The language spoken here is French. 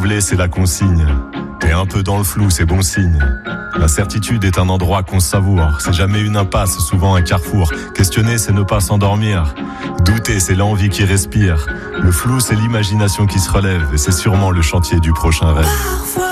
Renouveler, c'est la consigne. Et un peu dans le flou, c'est bon signe. L'incertitude est un endroit qu'on savoure. C'est jamais une impasse, souvent un carrefour. Questionner, c'est ne pas s'endormir. Douter, c'est l'envie qui respire. Le flou, c'est l'imagination qui se relève. Et c'est sûrement le chantier du prochain rêve.